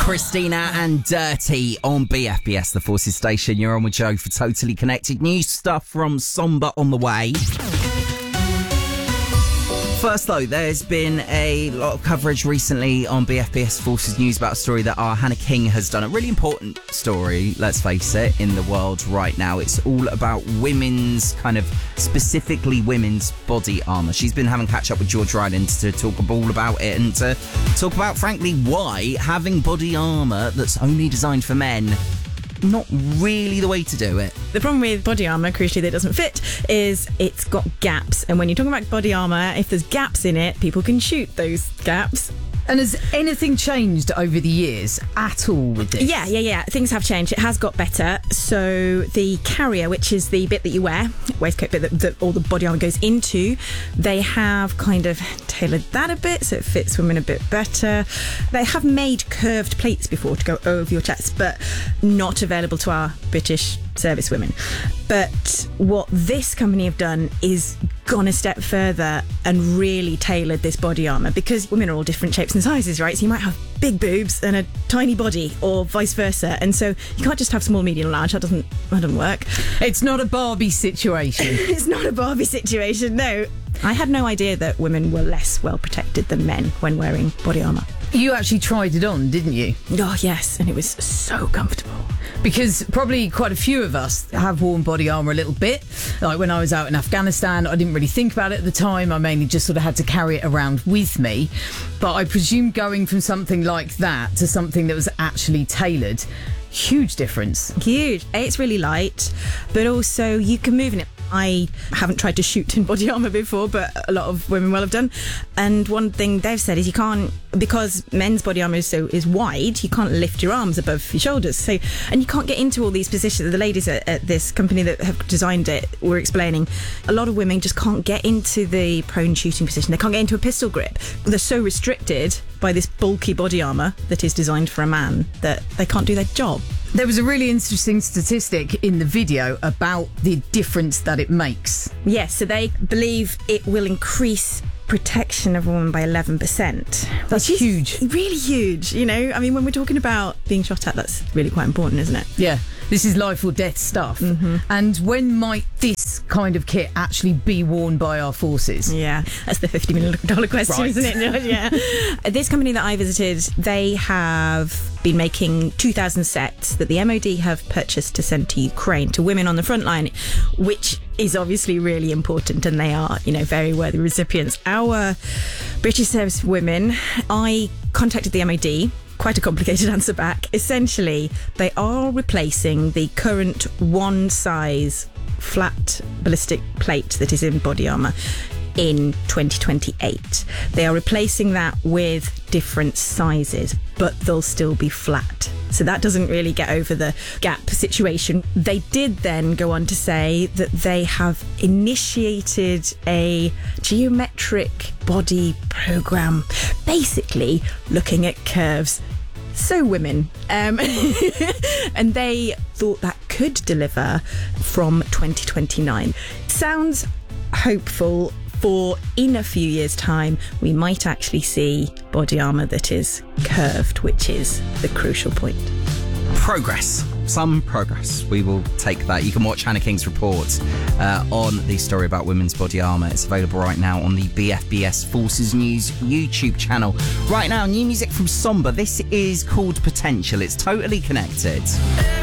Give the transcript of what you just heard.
Christina and Dirty on BFBS, the Forces station. You're on with Joe for Totally Connected. New stuff from Somber on the way. First, though, there's been a lot of coverage recently on BFBS Forces News about a story that our Hannah King has done. A really important story, let's face it, in the world right now. It's all about women's, specifically women's body armour. She's been having catch up with George Ryland to talk all about it and to talk about, frankly, why having body armour that's only designed for men not really the way to do it. The problem with body armour, crucially, that doesn't fit is it's got gaps. And when you're talking about body armour, if there's gaps in it, people can shoot those gaps. And has anything changed over the years at all with this? Yeah. Things have changed. It has got better. So the carrier, which is the bit that you wear, waistcoat bit that all the body armour goes into, they have kind of tailored that a bit so it fits women a bit better. They have made curved plates before to go over your chest, but not available to our British service women. But what this company have done is gone a step further and really tailored this body armour, because women are all different shapes and sizes, right? So you might have big boobs and a tiny body, or vice versa, and so you can't just have small, medium, large. That doesn't work. It's not a Barbie situation. It's not a Barbie situation, no. I had no idea that women were less well protected than men when wearing body armour. You actually tried it on, didn't you? Oh yes, and it was so comfortable. Because probably quite a few of us have worn body armour a little bit. Like when I was out in Afghanistan, I didn't really think about it at the time. I mainly just sort of had to carry it around with me. But I presume going from something like that to something that was actually tailored, huge difference. Huge. It's really light, but also you can move in it. I haven't tried to shoot in body armour before, but a lot of women will have done. And one thing they've said is you can't, because men's body armour is wide, you can't lift your arms above your shoulders. So, and you can't get into all these positions. The ladies at this company that have designed it were explaining a lot of women just can't get into the prone shooting position. They can't get into a pistol grip. They're so restricted by this bulky body armour that is designed for a man that they can't do their job. There was a really interesting statistic in the video about the difference that it makes. Yes, so they believe it will increase protection of a woman by 11%. That's huge. Really huge, you know? I mean, when we're talking about being shot at, that's really quite important, isn't it? Yeah, this is life or death stuff. Mm-hmm. And when might this kind of kit actually be worn by our forces? Yeah, that's the $50 million question, right. Isn't it? Yeah. This company that I visited, they have been making 2,000 sets that the MOD have purchased to send to Ukraine, to women on the front line, which is obviously really important, and they are, very worthy recipients. Our British service women, I contacted the MOD. Quite a complicated answer back. Essentially, they are replacing the current one size flat ballistic plate that is in body armour in 2028. They are replacing that with different sizes, but they'll still be flat. So that doesn't really get over the gap situation. They did then go on to say that they have initiated a geometric body program, basically looking at curves. So women, and they thought that could deliver from 2029. Sounds hopeful. For in a few years' time, we might actually see body armour that is curved, which is the crucial point. Progress. Some progress. We will take that. You can watch Hannah King's report on the story about women's body armour. It's available right now on the BFBS Forces News YouTube channel. Right now, new music from Somber. This is called Potential. It's Totally Connected.